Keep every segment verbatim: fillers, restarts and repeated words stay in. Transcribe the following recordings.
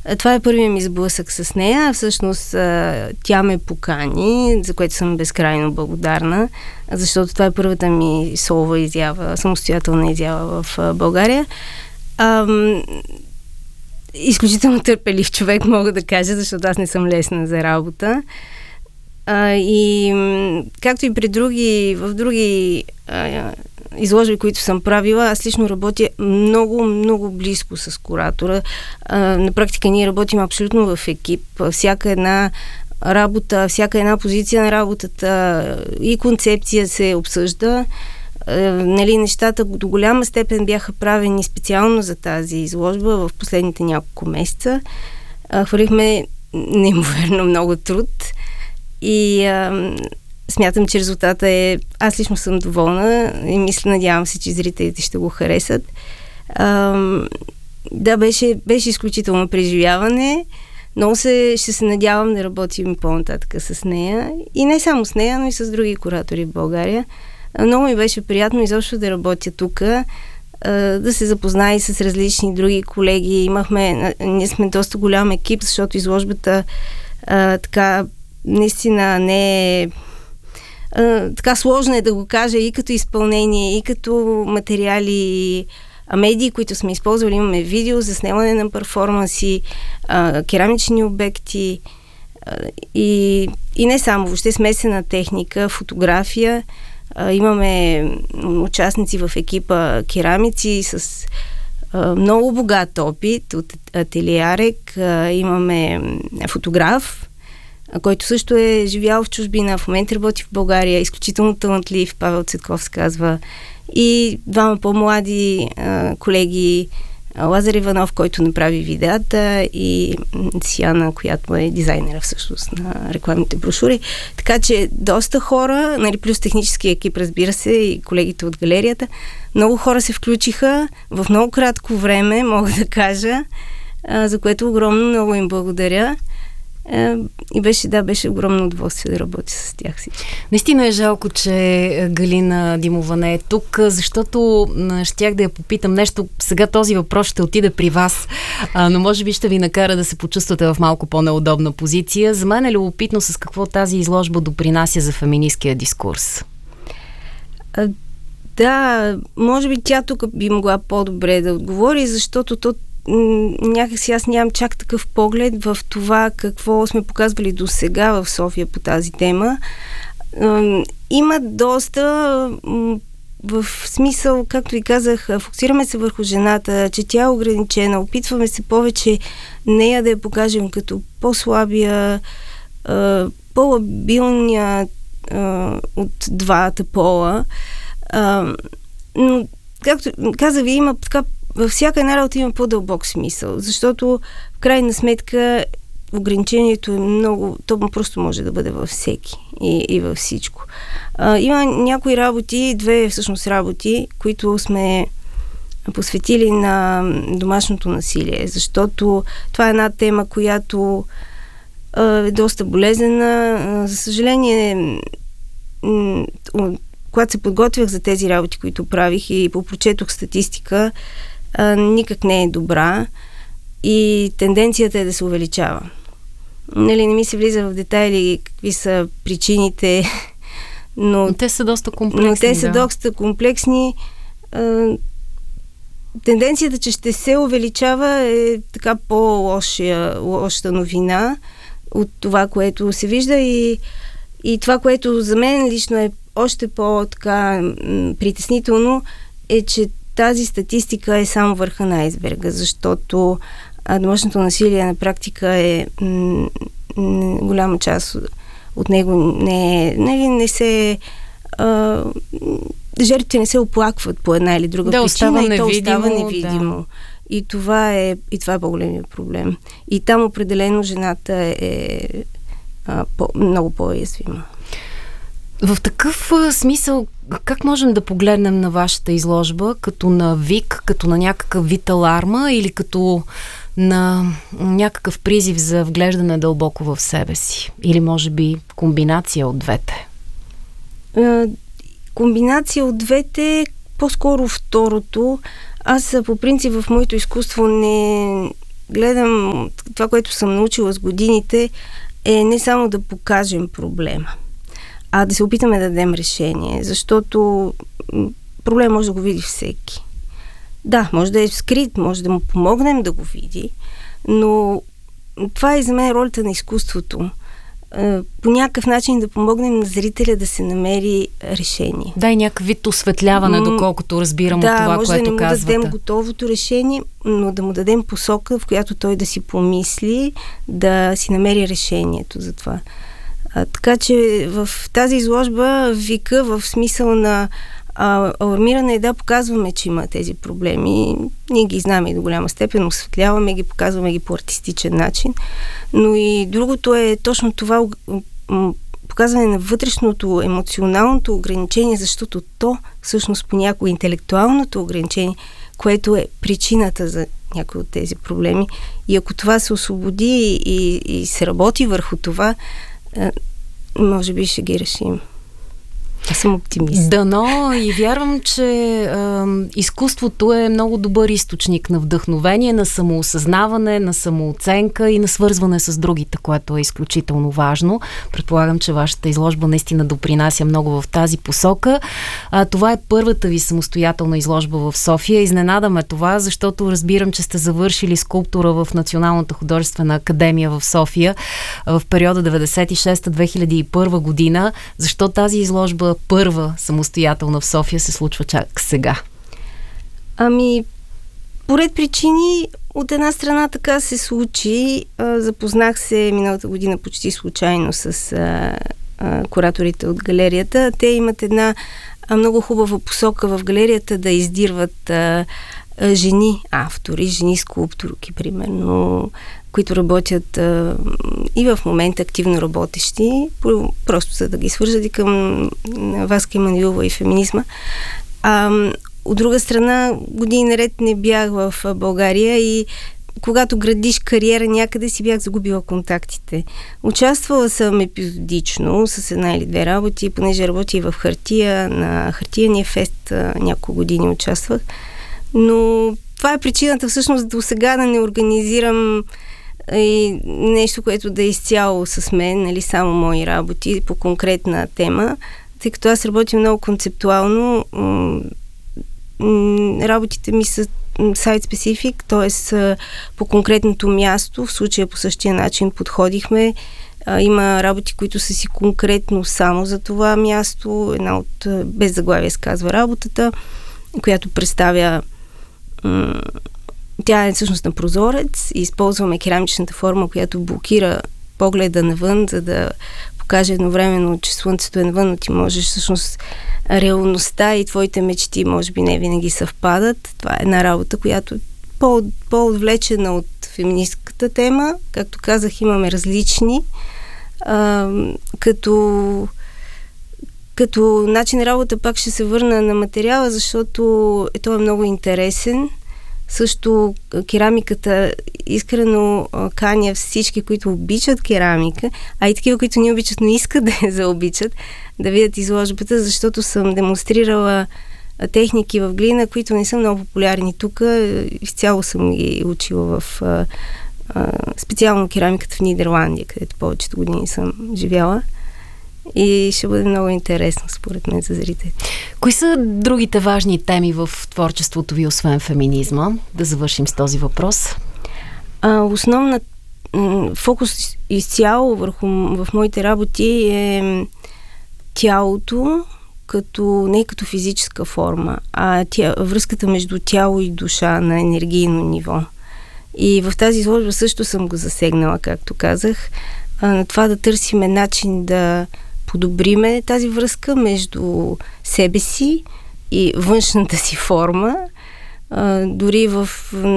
Това е първият ми сблъсък с нея. Всъщност тя ме покани, за което съм безкрайно благодарна, защото това е първата ми солова изява, самостоятелна изява в България. Ам, изключително търпелив човек, мога да кажа, защото аз не съм лесна за работа. А, и както и при други, в други а, изложби, които съм правила, аз лично работя много, много близко с куратора. А, на практика ние работим абсолютно в екип. Всяка една работа, всяка една позиция на работата и концепция се обсъжда. А, нали, нещата до голяма степен бяха правени специално за тази изложба в последните няколко месеца. А, хвърлихме неимоверно много труд. И а, смятам, че резултата е... Аз лично съм доволна и мисля, надявам се, че зрителите ще го харесат. А, да, беше, беше изключително преживяване. Много се, ще се надявам да работим по-нататък с нея. И не само с нея, но и с други куратори в България. А, много ми беше приятно изобщо да работя тук, да се запозная с различни други колеги. Имахме... Ние сме доста голям екип, защото изложбата а, така... наистина не е така сложно е да го кажа и като изпълнение, и като материали, и медии, които сме използвали. Имаме видео за снимане на перформанси, а, керамични обекти а, и, и не само, въобще смесена техника, фотография. А, имаме участници в екипа керамици с а, много богат опит от ателие Арек. А, имаме фотограф, който също е живял в чужбина, в момента работи в България, изключително талантлив, Павел Цветков се казва, и двама по-млади а, колеги, Лазар Иванов, който направи видеята, и Сияна, която е дизайнера всъщност на рекламните брошури. Така че доста хора, нали, плюс технически екип, разбира се, и колегите от галерията, много хора се включиха в много кратко време, мога да кажа, а, за което огромно много им благодаря. И беше, да, беше огромно удоволствие да работя с тях всички. Наистина е жалко, че Галина Димова не е тук, защото щях да я попитам нещо. Сега този въпрос ще отида при вас, но може би ще ви накара да се почувствате в малко по-неудобна позиция. За мен е любопитно с какво тази изложба допринася за феминисткия дискурс. А, да, може би тя тук би могла по-добре да отговори, защото то някакси аз нямам чак такъв поглед в това какво сме показвали до сега в София по тази тема. Има доста в смисъл, както ви казах, фокусираме се върху жената, че тя е ограничена, опитваме се повече нея да я покажем като по-слабия, по-лабилния от двата пола. Но, както каза ви, има така във всяка една работа има по-дълбок смисъл, защото в крайна сметка ограничението е много, то просто може да бъде във всеки и, и във всичко. А, има някои работи, две всъщност работи, които сме посветили на домашното насилие, защото това е една тема, която а, е доста болезнена. А, за съжаление, м- когато се подготвях за тези работи, които правих и попрочетох статистика, а, никак не е добра и тенденцията е да се увеличава. Нали, не ми се влиза в детайли какви са причините, но... но те са доста комплексни. Но те са да. доста комплексни. А, тенденцията, че ще се увеличава, е така по-лоша новина от това, което се вижда, и, и това, което за мен лично е още по-така м- притеснително, е, че тази статистика е само върха на айсберга, защото а, домашното насилие на практика е м- м- голяма част от него не, не, не се а, жертвите не се оплакват по една или друга да, причина остава и невидимо, то остава невидимо. Да. И това е, и това е по-големият проблем. И там определено жената е, е а, по, много по-уязвима. В такъв смисъл, как можем да погледнем на вашата изложба? Като на вик, като на някакъв вид аларма или като на някакъв призив за вглеждане дълбоко в себе си? Или може би комбинация от двете? А, комбинация от двете, по- по-скоро второто. Аз по принцип в моето изкуство не, гледам това, което съм научила с годините, е не само да покажем проблема, а да се опитаме да дадем решение, защото проблем може да го види всеки. Да, може да е скрит, може да му помогнем да го види, но това е за мен ролята на изкуството. По някакъв начин да помогнем на зрителя да се намери решение. Да, и някакъв вид осветляване, доколкото разбирам да, от това, което казвате. Да, може да не му дадем готовото решение, но да му дадем посока, в която той да си помисли, да си намери решението за това. А, така че в тази изложба вика в смисъл на а, алармиране, да, показваме, че има тези проблеми. Ние ги знаме и до голяма степен, осветляваме ги, показваме ги по артистичен начин. Но и другото е точно това показване на вътрешното, емоционалното ограничение, защото то всъщност понякога интелектуалното ограничение, което е причината за някои от тези проблеми. И ако това се освободи и, и се работи върху това, може би ще ги решим. Аз съм оптимист. Дано и вярвам, че е, изкуството е много добър източник на вдъхновение, на самоосъзнаване, на самооценка и на свързване с другите, което е изключително важно. Предполагам, че вашата изложба наистина допринася много в тази посока. А, това е първата ви самостоятелна изложба в София. Изненадаме това, защото разбирам, че сте завършили скулптура в Националната художествена академия в София в периода деветдесет и шеста до две хиляди и първа година. Защо тази изложба първа самостоятелна в София се случва чак сега? Ами, поред причини, от една страна така се случи. А, запознах се миналата година почти случайно с а, а, кураторите от галерията. Те имат една а, много хубава посока в галерията да издирват а, а, жени автори, жени скулпторки, примерно, които работят а, и в момента активно работещи, просто за да ги свържат и към Васка Емануилова и феминизма. А, от друга страна, години наред не бях в България и когато градиш кариера някъде, си бях загубила контактите. Участвала съм епизодично с една или две работи, понеже работи в хартия, на хартияния фест няколко години участвах. Но това е причината всъщност до сега да не организирам и нещо, което да е изцяло с мен, нали, само мои работи по конкретна тема, тъй като аз работя много концептуално. Работите ми са сайт-специфик, т.е. по конкретното място, в случая по същия начин подходихме. Има работи, които са си конкретно само за това място. Една от без заглавие се казва работата, която представя тя е всъщност на прозорец и използваме керамичната форма, която блокира погледа навън, за да покаже едновременно, че слънцето е навън, но ти можеш всъщност реалността и твоите мечти може би не винаги съвпадат. Това е една работа, която е по- по-отвлечена от феминистката тема. Както казах, имаме различни. А, като като начин работа пак ще се върна на материала, защото е, той е много интересен. Също керамиката искрено каня всички, които обичат керамика, а и такива, които не обичат, но искат да я заобичат, да видят изложбата, защото съм демонстрирала техники в глина, които не са много популярни тук. Изцяло съм ги учила в а, а, специално керамиката в Нидерландия, където повечето години съм живяла. И ще бъде много интересно, според мен, за зрители. Кои са другите важни теми в творчеството ви, освен феминизма? Да завършим с този въпрос. А, основна м- фокус изцяло върху в моите работи е тялото, като, не като физическа форма, а тя, връзката между тяло и душа на енергийно ниво. И в тази изложба също съм го засегнала, както казах, а, на това да търсиме начин да подобриме тази връзка между себе си и външната си форма, а, дори в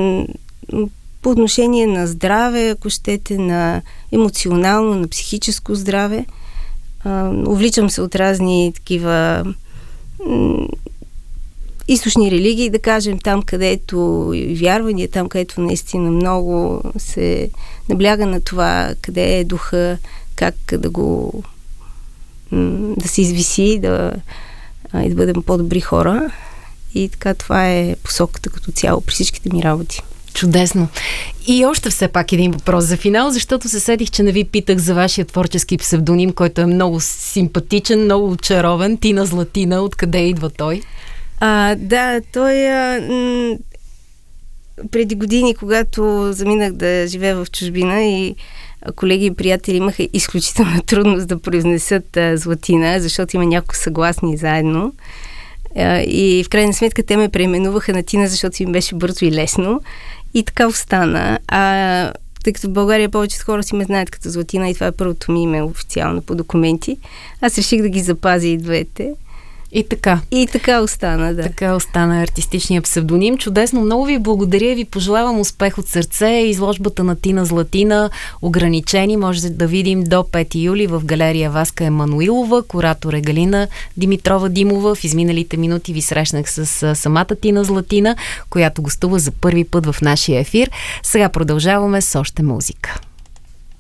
по отношение на здраве, ако щете, на емоционално, на психическо здраве. А, увличам се от разни такива м- източни религии, да кажем, там където вярвания, там където наистина много се набляга на това, къде е духа, как да го да се извиси, да, и да бъдем по-добри хора. И така това е посоката като цяло при всичките ми работи. Чудесно. И още все пак един въпрос за финал, защото се сетих, че не ви питах за вашия творчески псевдоним, който е много симпатичен, много очарован. Тина Златина, откъде идва той? А, да, той а, м- преди години, когато заминах да живея в чужбина и колеги и приятели имаха изключителна трудност да произнесат а, Златина, защото има няколко съгласни заедно. А, и в крайна сметка те ме преименуваха на Тина, защото им беше бързо и лесно. И така остана. А, тъй като в България повечето хора си ме знаят като Златина и това е първото ми име официално по документи, аз реших да ги запазя и двете. И така. И така остана, да. Така остана артистичният псевдоним. Чудесно. Много ви благодаря и ви пожелавам успех от сърце. Изложбата на Тина Златина ограничени. Може да видим до пети юли в галерия Васка Емануилова. Куратор е Галина Димитрова Димова. В изминалите минути ви срещнах с самата Тина Златина, която гостува за първи път в нашия ефир. Сега продължаваме с още музика.